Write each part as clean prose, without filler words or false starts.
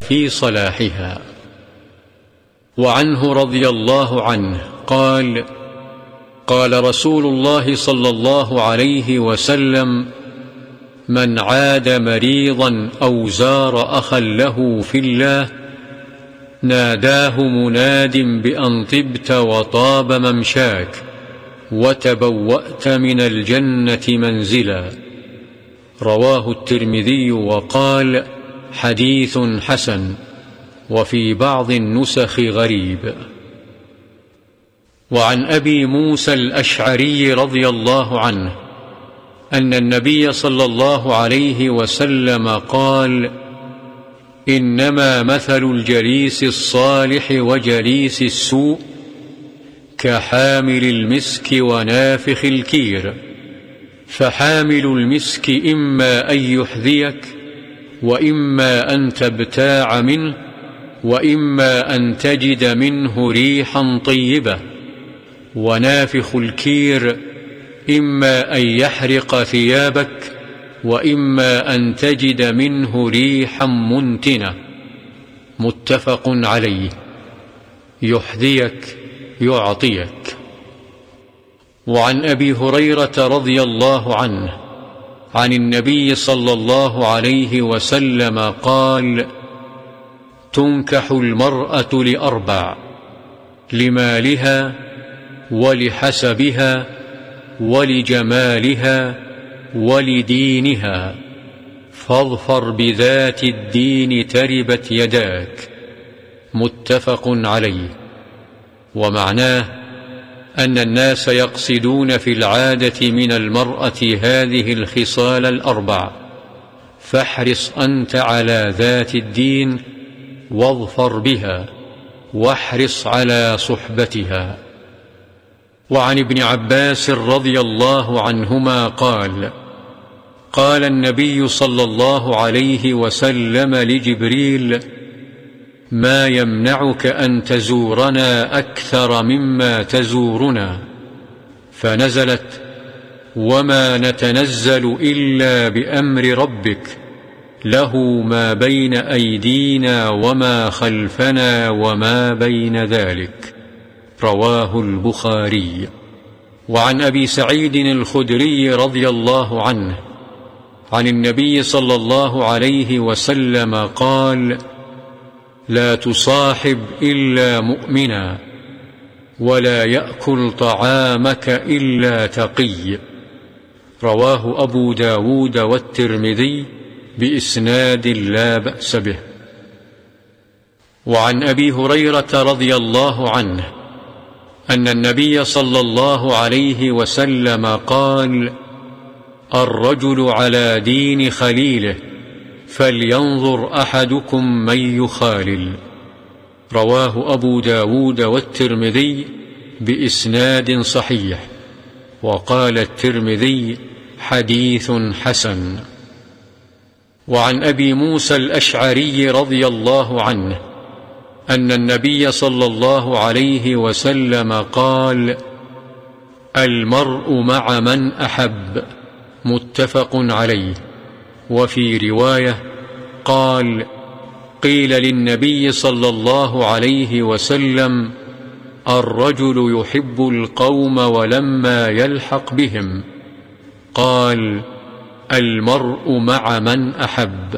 في صلاحها. وعنه رضي الله عنه قال: قال رسول الله صلى الله عليه وسلم: من عاد مريضا أو زار أخا له في الله ناداه مناد بأن طبت وطاب ممشاك وتبوأت من الجنة منزلا. رواه الترمذي وقال: حديث حسن، وفي بعض النسخ غريب. وعن أبي موسى الأشعري رضي الله عنه أن النبي صلى الله عليه وسلم قال: إنما مثل الجليس الصالح وجليس السوء كحامل المسك ونافخ الكير، فحامل المسك إما أن يحذيك وإما أن تبتاع منه وإما أن تجد منه ريحا طيبة، ونافخ الكير إما أن يحرق ثيابك وإما أن تجد منه ريحا منتنة. متفق عليه. يحذيك يعطيك. وعن أبي هريرة رضي الله عنه عن النبي صلى الله عليه وسلم قال: تنكح المرأة لأربع: لمالها ولحسبها ولجمالها ولدينها، فاظفر بذات الدين تربت يداك. متفق عليه. ومعناه أن الناس يقصدون في العادة من المرأة هذه الخصال الأربع، فاحرص أنت على ذات الدين واظفر بها، واحرص على صحبتها. وعن ابن عباس رضي الله عنهما قال: قال النبي صلى الله عليه وسلم لجبريل: ما يمنعك أن تزورنا أكثر مما تزورنا؟ فنزلت: وما نتنزل إلا بأمر ربك، له ما بين أيدينا وما خلفنا وما بين ذلك. رواه البخاري. وعن أبي سعيد الخدري رضي الله عنه عن النبي صلى الله عليه وسلم قال: لا تصاحب إلا مؤمنا، ولا يأكل طعامك إلا تقي. رواه أبو داود والترمذي بإسناد لا بأس به. وعن أبي هريرة رضي الله عنه أن النبي صلى الله عليه وسلم قال: الرجل على دين خليله، فلينظر أحدكم من يخالل. رواه أبو داود والترمذي بإسناد صحيح. وقال الترمذي: حديث حسن. وعن أبي موسى الأشعري رضي الله عنه أن النبي صلى الله عليه وسلم قال: المرء مع من أحب. متفق عليه. وفي رواية قال: قيل للنبي صلى الله عليه وسلم: الرجل يحب القوم ولما يلحق بهم. قال: المرء مع من أحب.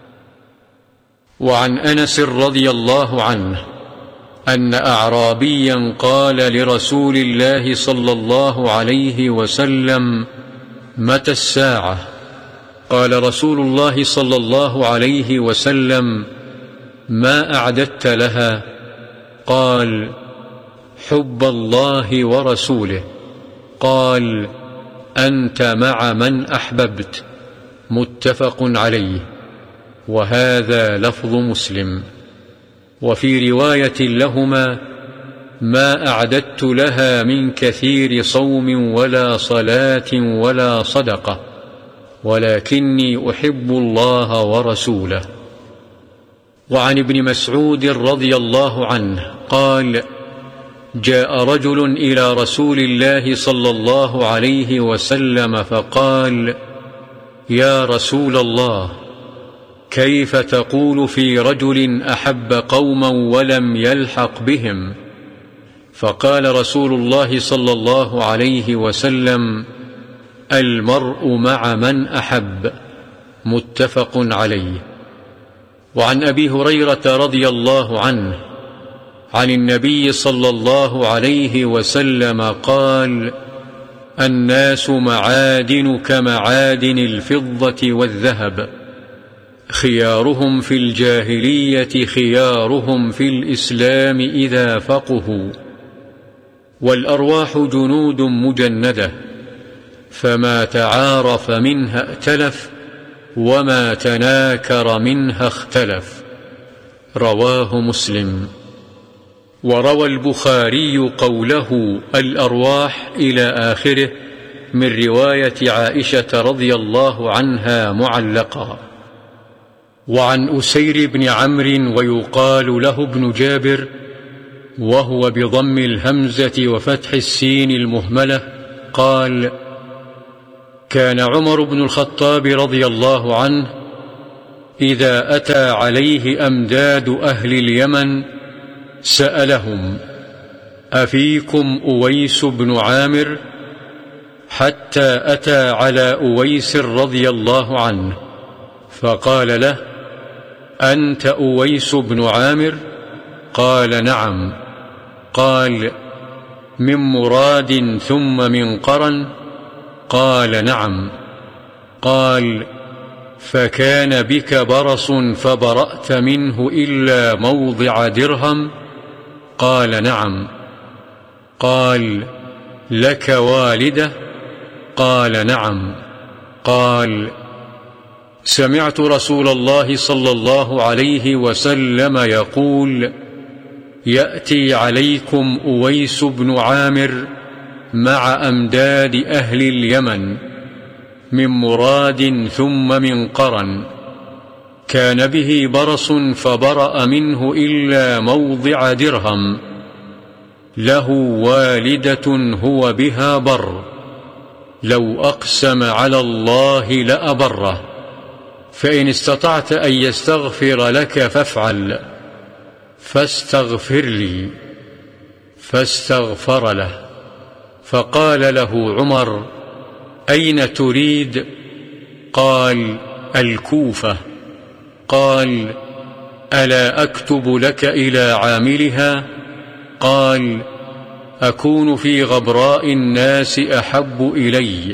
وعن أنس رضي الله عنه أن أعرابيا قال لرسول الله صلى الله عليه وسلم: متى الساعة؟ قال رسول الله صلى الله عليه وسلم: ما أعددت لها؟ قال: حب الله ورسوله. قال: أنت مع من أحببت. متفق عليه. وهذا لفظ مسلم. وفي رواية لهما: ما أعددت لها من كثير صوم ولا صلاة ولا صدقة، ولكني أحب الله ورسوله. وعن ابن مسعود رضي الله عنه قال: جاء رجل إلى رسول الله صلى الله عليه وسلم فقال: يا رسول الله، كيف تقول في رجل أحب قوما ولم يلحق بهم؟ فقال رسول الله صلى الله عليه وسلم: المرء مع من أحب. متفق عليه. وعن أبي هريرة رضي الله عنه عن النبي صلى الله عليه وسلم قال: الناس معادن كمعادن الفضة والذهب، خيارهم في الجاهلية خيارهم في الإسلام إذا فقهوا. والأرواح جنود مجندة، فما تعارف منها ائتلف، وما تناكر منها اختلف. رواه مسلم. وروى البخاري قوله الأرواح إلى آخره من رواية عائشة رضي الله عنها معلقا. وعن أسير بن عمرو ويقال له ابن جابر، وهو بضم الهمزة وفتح السين المهملة، قال: كان عمر بن الخطاب رضي الله عنه إذا أتى عليه أمداد أهل اليمن سألهم: أفيكم أويس بن عامر؟ حتى أتى على أويس رضي الله عنه فقال له: أنت أويس بن عامر؟ قال: نعم. قال: من مراد ثم من قرن؟ قال: نعم. قال: فكان بك برص فبرأت منه إلا موضع درهم؟ قال: نعم. قال: لك والدة؟ قال: نعم. قال: سمعت رسول الله صلى الله عليه وسلم يقول: يأتي عليكم أويس بن عامر مع أمداد أهل اليمن من مراد ثم من قرن، كان به برص فبرأ منه إلا موضع درهم، له والدة هو بها بر، لو أقسم على الله لأبره، فإن استطعت أن يستغفر لك فافعل، فاستغفر لي. فاستغفر له. فقال له عمر: أين تريد؟ قال: الكوفة. قال: ألا أكتب لك إلى عاملها؟ قال: أكون في غبراء الناس أحب إلي.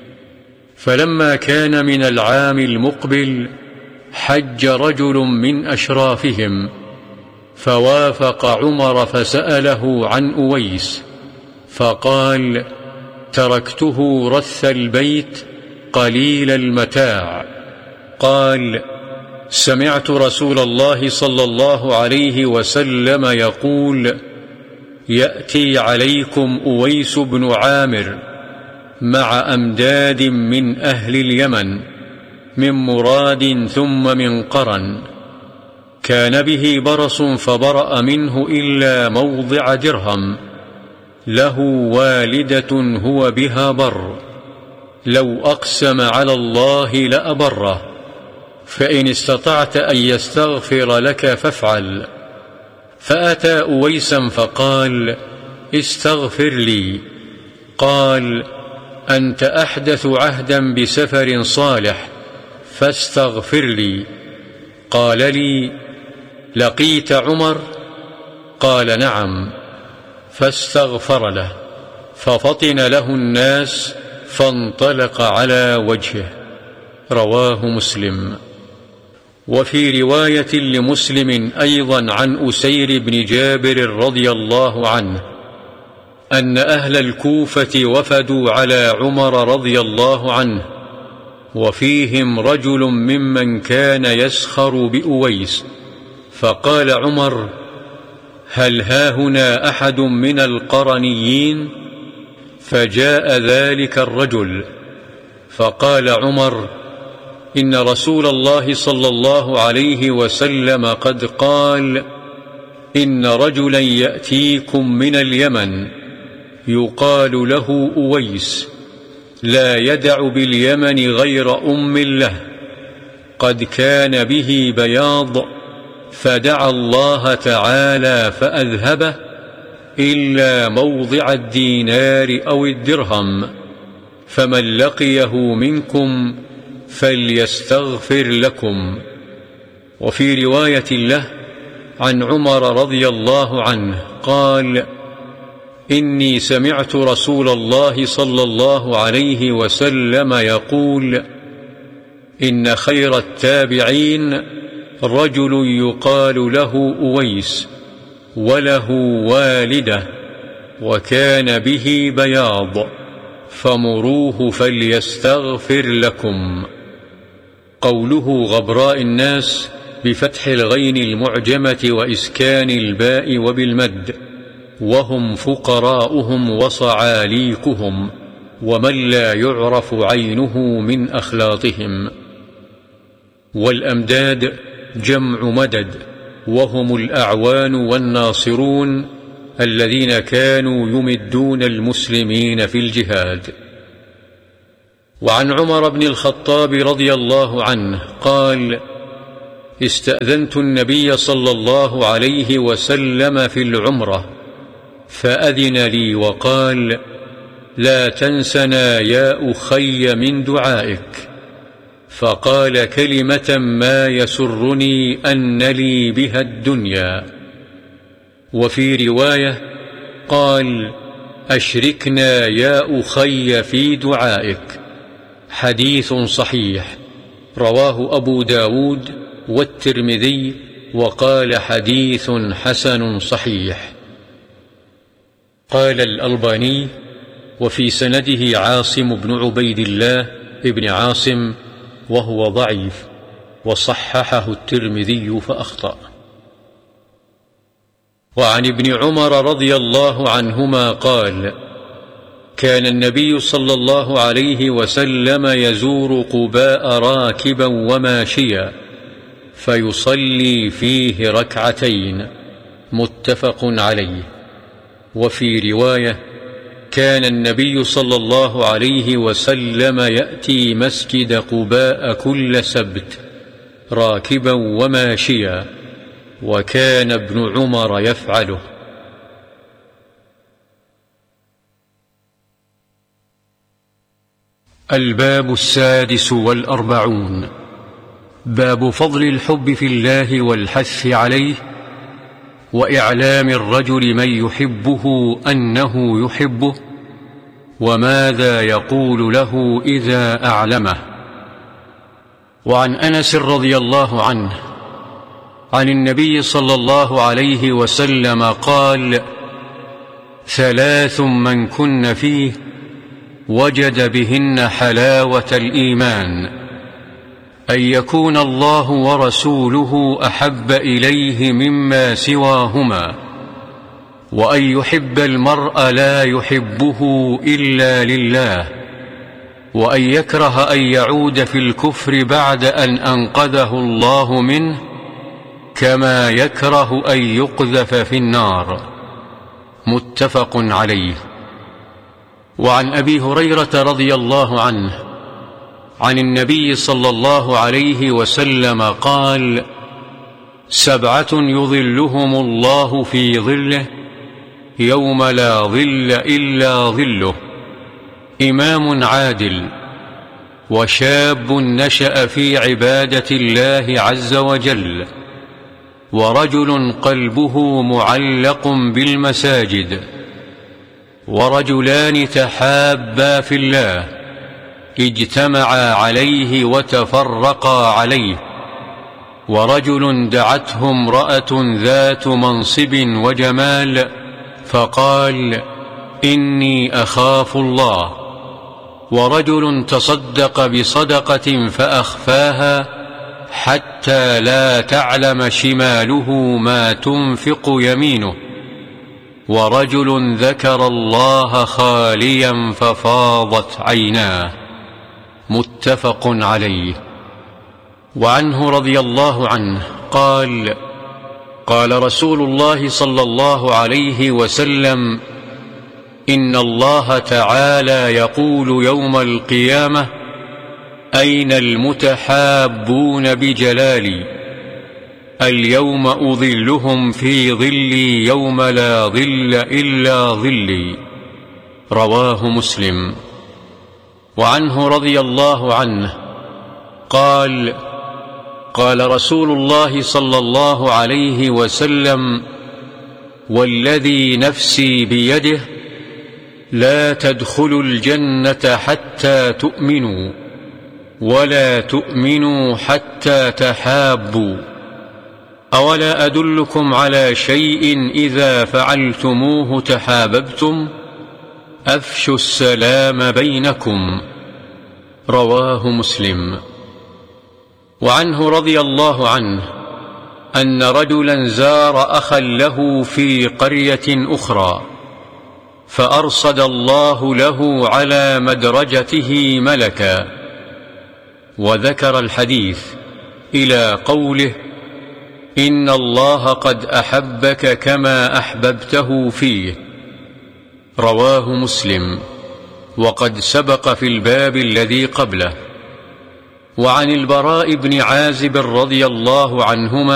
فلما كان من العام المقبل حج رجل من أشرافهم، فوافق عمر فسأله عن أويس، فقال: تركته رث البيت قليل المتاع. قال: سمعت رسول الله صلى الله عليه وسلم يقول: يأتي عليكم أويس بن عامر مع أمداد من أهل اليمن من مراد ثم من قرن، كان به برص فبرأ منه إلا موضع درهم، له والدة هو بها بر، لو أقسم على الله لأبره، فإن استطعت أن يستغفر لك فافعل. فأتى أويسا فقال: استغفر لي. قال: أنت أحدث عهدا بسفر صالح، فاستغفر لي. قال لي: لقيت عمر؟ قال: نعم. فاستغفر له، ففطن له الناس فانطلق على وجهه. رواه مسلم. وفي رواية لمسلم أيضا عن أسير بن جابر رضي الله عنه أن أهل الكوفة وفدوا على عمر رضي الله عنه، وفيهم رجل ممن كان يسخر بأويس، فقال عمر: هل هاهنا أحد من القرنيين؟ فجاء ذلك الرجل، فقال عمر: إن رسول الله صلى الله عليه وسلم قد قال: إن رجلا يأتيكم من اليمن يقال له أويس، لا يدع باليمن غير أم له، قد كان به بياض، فدعا الله تعالى فأذهبه، إلا موضع الدينار أو الدرهم، فمن لقيه منكم فليستغفر لكم. وفي رواية له عن عمر رضي الله عنه قال: إني سمعت رسول الله صلى الله عليه وسلم يقول: إن خير التابعين رجل يقال له أويس، وله والدة، وكان به بياض، فمروه فليستغفر لكم. قوله غبراء الناس بفتح الغين المعجمة وإسكان الباء وبالمد، وهم فقراؤهم وصعاليكهم، ومن لا يعرف عينه من أخلاطهم. والأمداد جمع مدد، وهم الأعوان والناصرون الذين كانوا يمدون المسلمين في الجهاد. وعن عمر بن الخطاب رضي الله عنه قال: استأذنت النبي صلى الله عليه وسلم في العمرة، فأذن لي وقال: لا تنسنا يا أخي من دعائك. فقال كلمة ما يسرني أن لي بها الدنيا. وفي رواية قال: أشركنا يا أخي في دعائك. حديث صحيح، رواه أبو داود والترمذي، وقال حديث حسن صحيح. قال الألباني: وفي سنده عاصم بن عبيد الله ابن عاصم، وهو ضعيف، وصححه الترمذي فأخطأ. وعن ابن عمر رضي الله عنهما قال: كان النبي صلى الله عليه وسلم يزور قباء راكبا وماشيا، فيصلي فيه ركعتين. متفق عليه. وفي رواية: كان النبي صلى الله عليه وسلم يأتي مسجد قباء كل سبت راكبا وماشيا، وكان ابن عمر يفعله. الباب 46. باب فضل الحب في الله والحث عليه، وإعلام الرجل من يحبه أنه يحبه، وماذا يقول له إذا أعلمه. وعن أنس رضي الله عنه عن النبي صلى الله عليه وسلم قال: 3 من كن فيه وجد بهن حلاوة الإيمان: أن يكون الله ورسوله أحب إليه مما سواهما، وأن يحب المرء لا يحبه إلا لله، وأن يكره أن يعود في الكفر بعد أن أنقذه الله منه، كما يكره أن يقذف في النار. متفق عليه. وعن أبي هريرة رضي الله عنه عن النبي صلى الله عليه وسلم قال: 7 يظلهم الله في ظله يوم لا ظل إلا ظله: إمام عادل، وشاب نشأ في عبادة الله عز وجل، ورجل قلبه معلق بالمساجد، ورجلان تحابا في الله اجتمعا عليه وتفرقا عليه، ورجل دعته امرأة ذات منصب وجمال فقال: إني أخاف الله، ورجل تصدق بصدقة فأخفاها حتى لا تعلم شماله ما تنفق يمينه، ورجل ذكر الله خاليا ففاضت عيناه. متفق عليه. وعنه رضي الله عنه قال: قال رسول الله صلى الله عليه وسلم: إن الله تعالى يقول يوم القيامة: أين المتحابون بجلالي؟ اليوم أظلهم في ظلي يوم لا ظل إلا ظلي. رواه مسلم. وعنه رضي الله عنه قال: قال رسول الله صلى الله عليه وسلم: والذي نفسي بيده لا تدخلوا الجنة حتى تؤمنوا، ولا تؤمنوا حتى تحابوا. أولا أدلكم على شيء إذا فعلتموه تحاببتم؟ أفشوا السلام بينكم. رواه مسلم. وعنه رضي الله عنه أن رجلا زار أخا له في قرية أخرى، فأرصد الله له على مدرجته ملكا، وذكر الحديث إلى قوله: إن الله قد أحبك كما أحببته فيه. رواه مسلم، وقد سبق في الباب الذي قبله. وعن البراء بن عازب رضي الله عنهما